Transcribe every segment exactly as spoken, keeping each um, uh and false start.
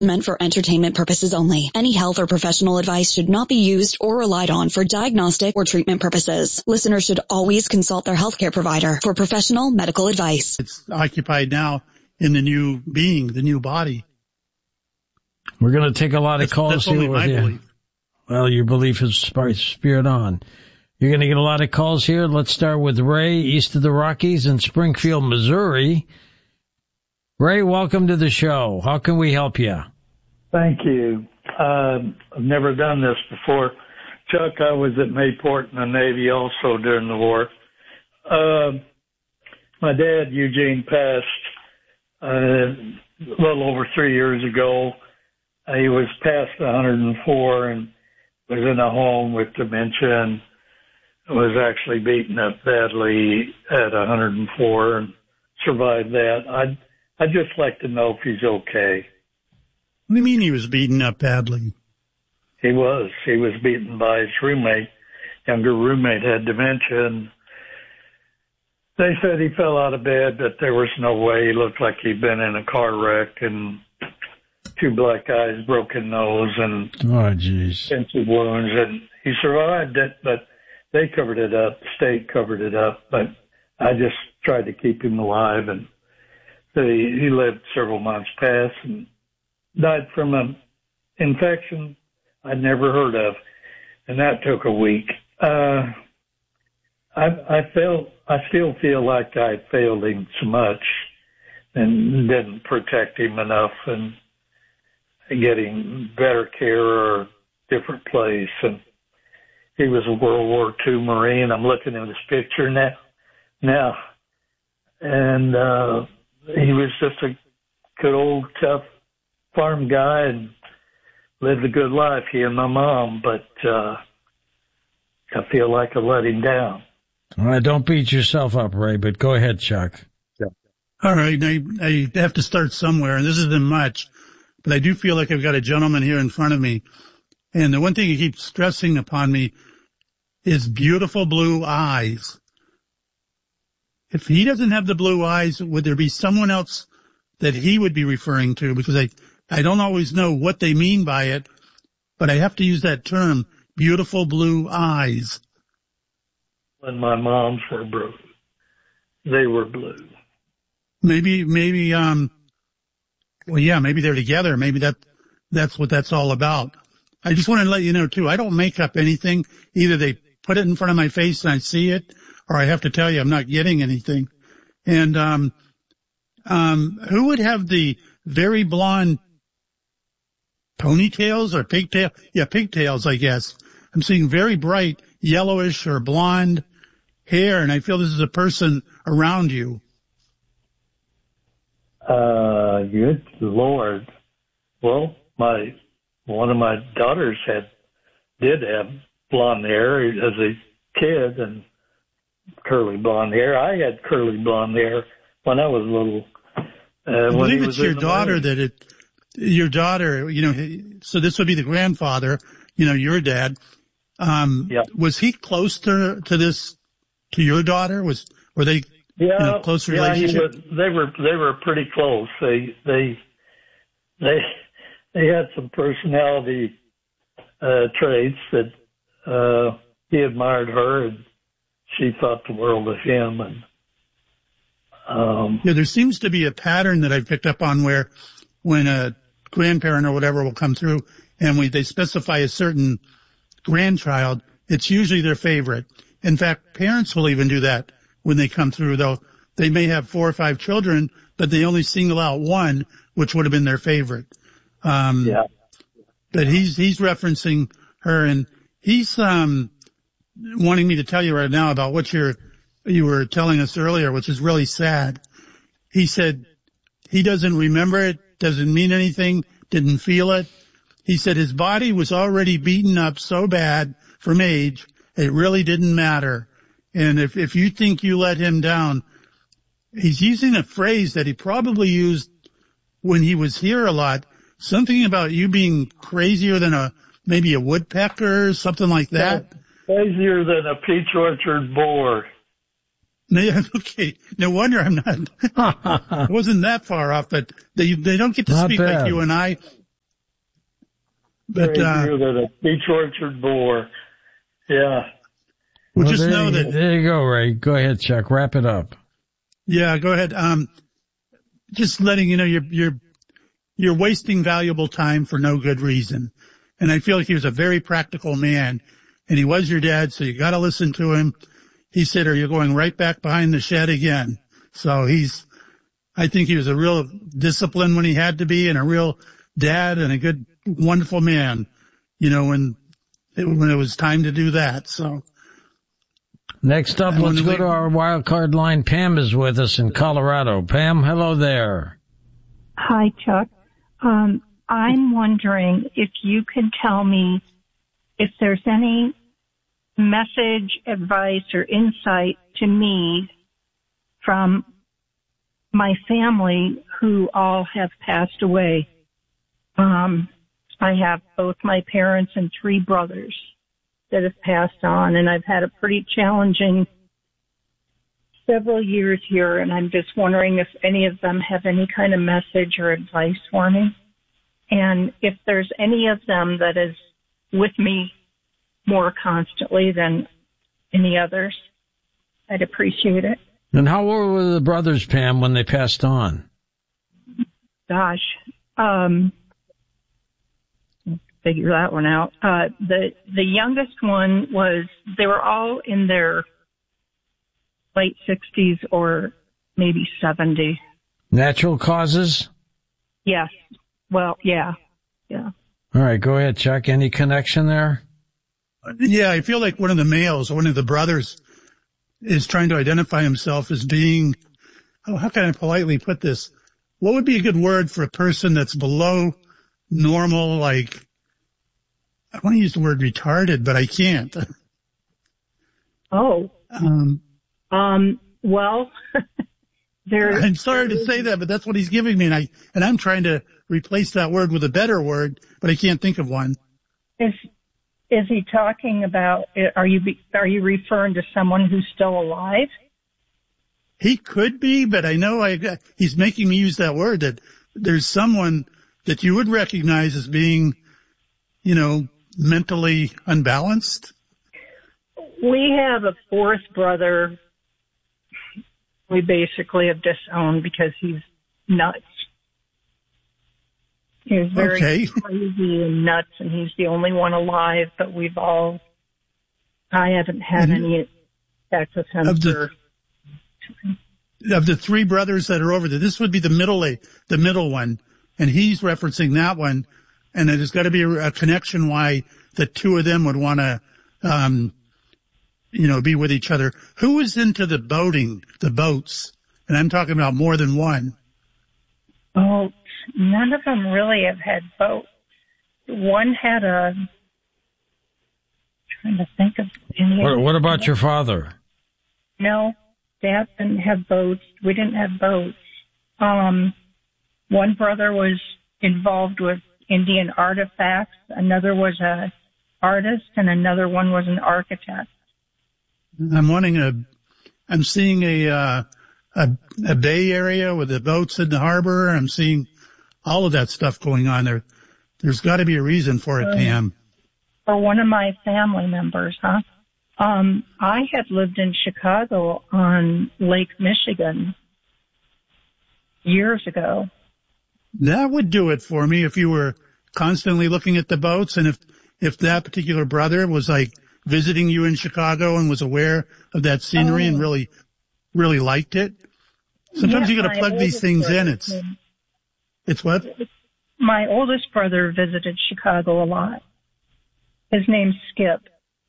Meant for entertainment purposes only. Any health or professional advice should not be used or relied on for diagnostic or treatment purposes. Listeners should always consult their healthcare provider for professional medical advice. It's occupied now in the new being, the new body. We're going to take a lot that's, of calls that's here. Only my with belief. Well, your belief is spirit on. You're going to get a lot of calls here. Let's start with Ray, east of the Rockies in Springfield, Missouri. Ray, welcome to the show. How can we help you? Thank you. Uh, I've never done this before. Chuck, I was at Mayport in the Navy also during the war. Uh, my dad, Eugene, passed uh, a little over three years ago. Uh, he was past one hundred four and was in a home with dementia and was actually beaten up badly at one hundred four and survived that. I'd, I'd just like to know if he's okay. What do you mean he was beaten up badly? He was. He was beaten by his roommate. Younger roommate had dementia, and they said he fell out of bed, but there was no way. He looked like he'd been in a car wreck, and two black eyes, broken nose, and oh, jeez, extensive wounds. And he survived it, but they covered it up. The state covered it up, but I just tried to keep him alive, and they, he lived several months past and died from an infection I'd never heard of, and that took a week. Uh, I, I felt, I still feel like I failed him so much and didn't protect him enough and get him better care or a different place. And he was a World War Two Marine. I'm looking at his picture now, now, and uh, he was just a good old tough farm guy and lived a good life, he and my mom, but uh, I feel like I let him down. All right, don't beat yourself up, Ray, but go ahead, Chuck. Yeah. All right, I, I have to start somewhere, and this isn't much, but I do feel like I've got a gentleman here in front of me, and the one thing he keeps stressing upon me is beautiful blue eyes. If he doesn't have the blue eyes, would there be someone else that he would be referring to? Because I, I don't always know what they mean by it, but I have to use that term, beautiful blue eyes. When my moms were blue, they were blue. Maybe, maybe, um, well, yeah, maybe they're together. Maybe that, that's what that's all about. I just want to let you know too, I don't make up anything. Either they put it in front of my face and I see it, or I have to tell you I'm not getting anything. And, um, um, who would have the very blonde ponytails or pigtail? Yeah, pigtails, I guess. I'm seeing very bright yellowish or blonde hair, and I feel this is a person around you. Uh, good Lord. Well, my, one of my daughters had, did have blonde hair as a kid and curly blonde hair. I had curly blonde hair when I was little. Uh, I believe it's your daughter that it, your daughter, you know, so this would be the grandfather, you know, your dad. Um, yeah. Was he close to, to this, to your daughter? Was, were they, yeah, you know, close yeah, relationship? Was, they were, they were pretty close. They, they, they, they had some personality, uh, traits that, uh, he admired her and she thought the world of him. And, um, yeah, there seems to be a pattern that I've picked up on where when a grandparent or whatever will come through and we, they specify a certain grandchild, it's usually their favorite. In fact, parents will even do that when they come through, though. They may have four or five children, but they only single out one, which would have been their favorite. Um, yeah. But he's, he's referencing her, and he's, um, wanting me to tell you right now about what you're, you were telling us earlier, which is really sad. He said he doesn't remember it, doesn't mean anything, didn't feel it. He said his body was already beaten up so bad from age, it really didn't matter. And if, if you think you let him down, he's using a phrase that he probably used when he was here a lot, something about you being crazier than a, maybe a woodpecker, something like that. Crazier than a peach orchard boar. Okay, no wonder I'm not, I wasn't that far off, but they, they don't get to Not speak bad. like you and I. But, Very uh, true that a peach orchard boar. Yeah. Well, well, just there know you, that. There you go, Ray. Go ahead, Chuck. Wrap it up. Yeah, go ahead. Um, just letting you know you're, you're, you're wasting valuable time for no good reason. And I feel like he was a very practical man, and he was your dad, so you got to listen to him. He said, "Are you going right back behind the shed again?" So he's, I think he was a real disciplined when he had to be, and a real dad and a good, wonderful man, you know, when it, when it was time to do that. So Next up, I let's wanna go leave- to our wild card line. Pam is with us in Colorado. Pam, hello there. Hi, Chuck. Um, I'm wondering if you can tell me if there's any message, advice, or insight to me from my family who all have passed away. Um, I have both my parents and three brothers that have passed on, and I've had a pretty challenging several years here, and I'm just wondering if any of them have any kind of message or advice for me. And if there's any of them that is with me more constantly than any others, I'd appreciate it. And how old were the brothers, Pam, when they passed on? Gosh, um, figure that one out. Uh, the, the youngest one was, they were all in their late sixties or maybe seventy. Natural causes? Yes. Well, yeah. Yeah. All right, go ahead, Chuck. Any connection there? Yeah, I feel like one of the males, one of the brothers, is trying to identify himself as being, oh, how can I politely put this? What would be a good word for a person that's below normal, like, I want to use the word retarded, but I can't. Oh. Um, Um, well, there. I'm sorry to say that, but that's what he's giving me, and I, and I'm trying to replace that word with a better word, but I can't think of one. Is, is he talking about, are you, are you referring to someone who's still alive? He could be, but I know I, he's making me use that word, that there's someone that you would recognize as being, you know, mentally unbalanced. We have a fourth brother we basically have disowned because he's nuts. He's very Okay. crazy and nuts, and he's the only one alive, but we've all, I haven't had Mhm. any sex with him Of the- for, Of the three brothers that are over there, this would be the middle, the middle one, and he's referencing that one, and there's got to be a, a connection why the two of them would want to, um, you know, be with each other. Who is into the boating, the boats? And I'm talking about more than one. oh, none of them really have had boats. One had a, trying to think of any. What, what about your father? No, Dad didn't have boats. We didn't have boats. Um, one brother was involved with Indian artifacts. Another was a artist, and another one was an architect. I'm wanting a, I'm seeing a, uh, a, a bay area with the boats in the harbor. I'm seeing all of that stuff going on there. There's got to be a reason for it, Um, Pam. For one of my family members, huh? Um, I had lived in Chicago on Lake Michigan years ago. That would do it for me if you were constantly looking at the boats, and if, if that particular brother was like visiting you in Chicago and was aware of that scenery Oh. and really, really liked it. Sometimes Yeah, you got to my plug these oldest things in. brother It's, came- it's what? My oldest brother visited Chicago a lot. His name's Skip.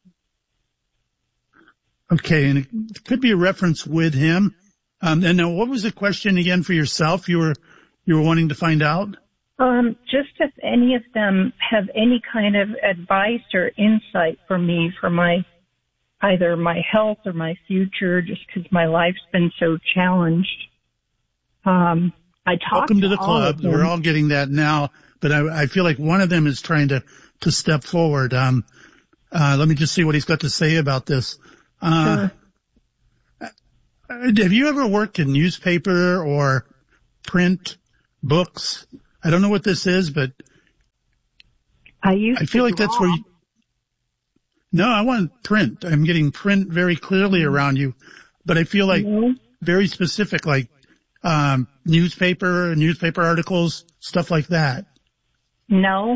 Okay. And it could be a reference with him. Um, and now what was the question again for yourself? You were, you were wanting to find out? Um, just if any of them have any kind of advice or insight for me for my, either my health or my future, just because my life's been so challenged. Um, I talk Welcome to the all of club. them. We're all getting that now, but I, I feel like one of them is trying to, to step forward. Um, uh, let me just see what he's got to say about this. Uh, Sure. have you ever worked in newspaper or print books? I don't know what this is, but I used I feel to like draw. that's where you, no, I want print. I'm getting print very clearly around you, but I feel like No. very specific, like, um, newspaper, newspaper articles, stuff like that. No.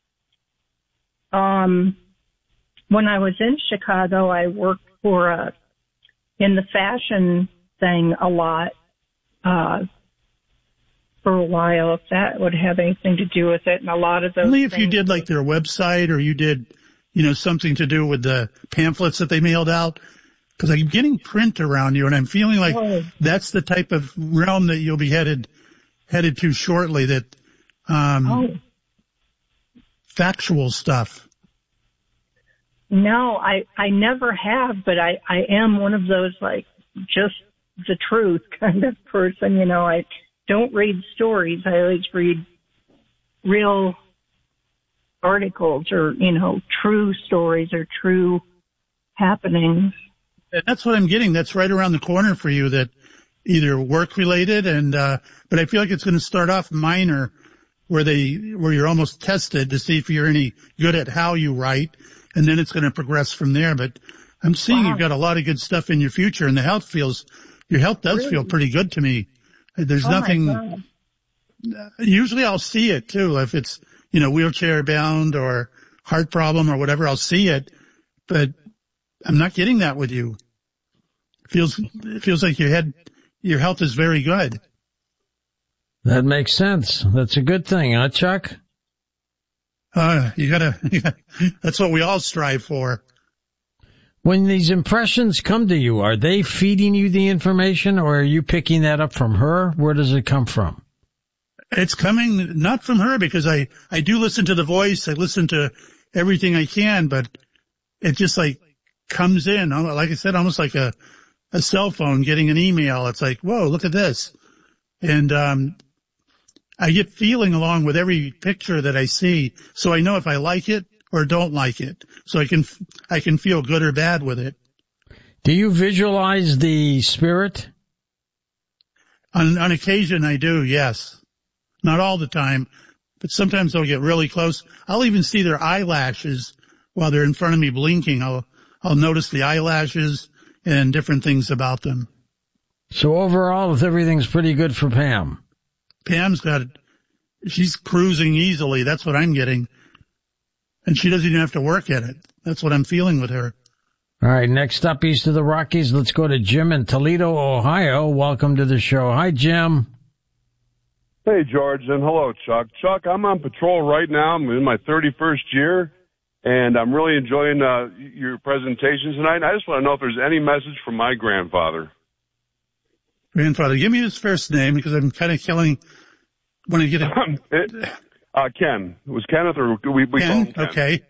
Um, when I was in Chicago, I worked for a, in the fashion thing a lot, uh, for a while, if that would have anything to do with it. And a lot of those Only if you things- did like their website or you did, you know, something to do with the pamphlets that they mailed out. Cause I'm getting print around you and I'm feeling like Oh. that's the type of realm that you'll be headed, headed to shortly, that, um, Oh. factual stuff. No, I, I never have, but I, I am one of those, like, just the truth kind of person. You know, I don't read stories. I always read real articles or, you know, true stories or true happenings. And that's what I'm getting. That's right around the corner for you, that either work related and, uh, but I feel like it's going to start off minor where they, where you're almost tested to see if you're any good at how you write. And then it's going to progress from there. But I'm seeing Wow. you've got a lot of good stuff in your future, and the health feels, your health does Really? feel pretty good to me. There's Oh, my nothing, God. usually I'll see it too. If it's, you know, wheelchair bound or heart problem or whatever, I'll see it, but I'm not getting that with you. It feels, it feels like your head, your health is very good. That makes sense. That's a good thing, huh, Chuck? Uh, you gotta, that's what we all strive for. When these impressions come to you, are they feeding you the information or are you picking that up from her? Where does it come from? It's coming not from her, because I, I do listen to the voice. I listen to everything I can, but it just like comes in. Like I said, almost like a, a cell phone getting an email. It's like, whoa, look at this. And, um, I get feeling along with every picture that I see. So I know if I like it or don't like it. So I can, I can feel good or bad with it. Do you visualize the spirit? On, on occasion I do, yes. Not all the time, but sometimes they'll get really close. I'll even see their eyelashes while they're in front of me blinking. I'll, I'll notice the eyelashes and different things about them. So overall, everything's pretty good for Pam. Pam's got, she's cruising easily. That's what I'm getting. And she doesn't even have to work at it. That's what I'm feeling with her. All right, next up east of the Rockies, let's go to Jim in Toledo, Ohio. Welcome to the show. Hi, Jim. Hey, George, and hello, Chuck. Chuck, I'm on patrol right now. I'm in my thirty-first year, and I'm really enjoying uh, your presentation tonight. I just want to know if there's any message from my grandfather. Grandfather, give me his first name, because I'm kind of killing when I get it. it uh, Ken. It was Kenneth, or we, we call him Ken? Ken. Okay.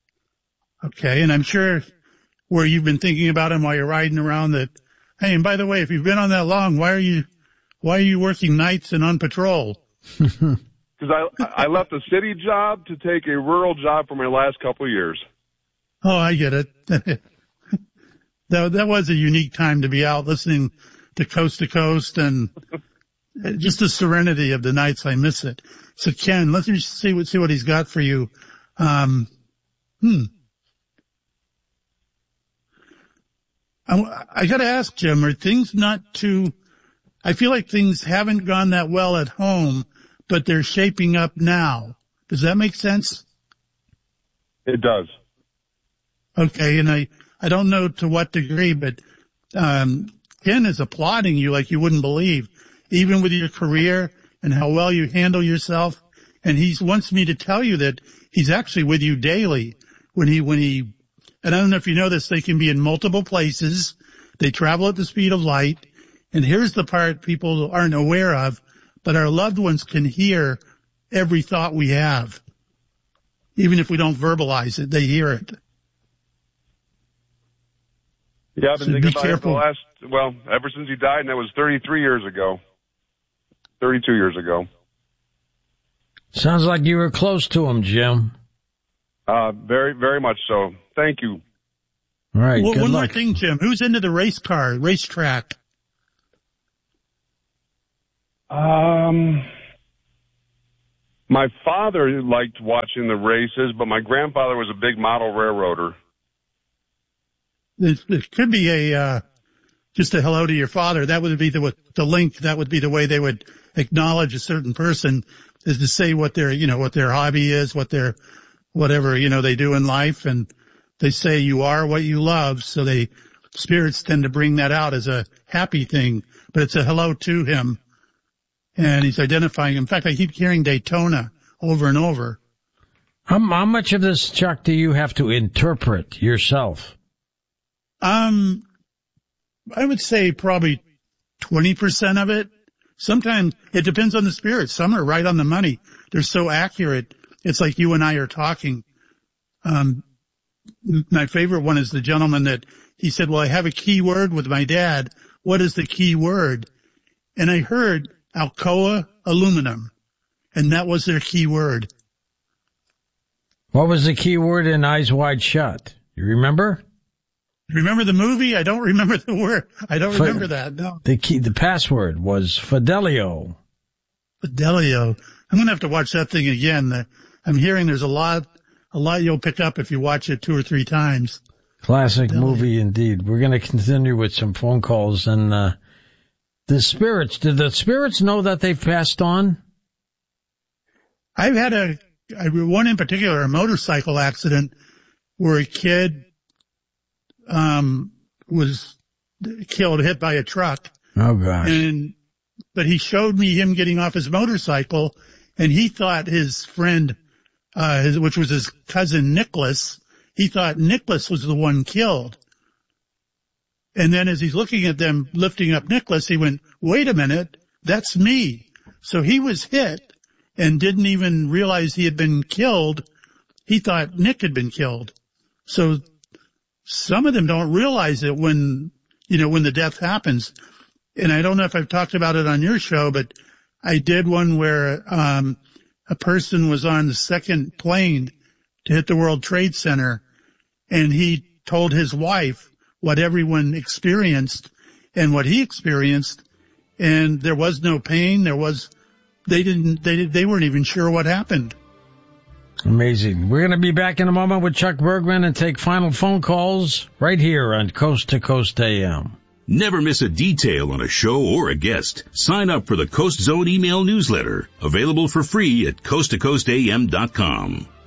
Okay, and I'm sure where you've been thinking about him while you're riding around that, hey, and by the way, if you've been on that long, why are you, why are you working nights and on patrol? Because I, I left a city job to take a rural job for my last couple of years. Oh, I get it. that, that was a unique time to be out listening to Coast to Coast, and just the serenity of the nights. I miss it. So Ken, let's just see what, see what he's got for you. Um, hmm. I, I gotta ask, Jim, are things not too, I feel like things haven't gone that well at home, but they're shaping up now. Does that make sense? It does. Okay. And I, I don't know to what degree, but, um, Ken is applauding you like you wouldn't believe, even with your career and how well you handle yourself. And he wants me to tell you that he's actually with you daily when he, when he, and I don't know if you know this, they can be in multiple places. They travel at the speed of light. And here's the part people aren't aware of, but our loved ones can hear every thought we have. Even if we don't verbalize it, they hear it. Yeah, I've been So thinking be about it for the careful. last, well, ever since he died, and that was thirty-three years ago. thirty-two years ago. Sounds like you were close to him, Jim. Uh, very, very much so. Thank you. All right, Well, good one luck. more thing, Jim. Who's into the race car, racetrack? Um, My father liked watching the races, but my grandfather was a big model railroader. It, it could be a, uh, just a hello to your father. That would be the, the link. That would be the way they would acknowledge a certain person, is to say what their, you know, what their hobby is, what their, whatever, you know, they do in life. And they say you are what you love. So they, spirits tend to bring that out as a happy thing, but it's a hello to him. And he's identifying. In fact, I keep hearing Daytona over and over. How, how much of this, Chuck, do you have to interpret yourself? Um, I would say probably twenty percent of it. Sometimes it depends on the spirit. Some are right on the money. They're so accurate. It's like you and I are talking. Um, my favorite one is the gentleman that he said, well, I have a key word with my dad. What is the key word? And I heard Alcoa Aluminum, and that was their key word. What was the key word in Eyes Wide Shut? You remember? Remember the movie? I don't remember the word. I don't F- remember that. No. The key, the password was Fidelio. Fidelio. I'm going to have to watch that thing again. I'm hearing there's a lot, a lot you'll pick up if you watch it two or three times. Classic Fidelio. Movie indeed. We're going to continue with some phone calls. And uh the spirits, did the spirits know that they've passed on? I've had a, I, one in particular, a motorcycle accident where a kid um was killed, hit by a truck. Oh gosh. And, but he showed me him getting off his motorcycle, and he thought his friend, uh, his, which was his cousin Nicholas, he thought Nicholas was the one killed. And then as he's looking at them lifting up Nicholas, he went, wait a minute, that's me. So he was hit and didn't even realize he had been killed. He thought Nick had been killed. So some of them don't realize it when, you know, when the death happens. And I don't know if I've talked about it on your show, but I did one where, um, a person was on the second plane to hit the World Trade Center, and he told his wife what everyone experienced and what he experienced, and there was no pain. There was, they didn't, they they weren't even sure what happened. Amazing. We're going to be back in a moment with Chuck Bergman and take final phone calls right here on Coast to Coast A M. Never miss a detail on a show or a guest. Sign up for the Coast Zone email newsletter, available for free at coast to coast a m dot com.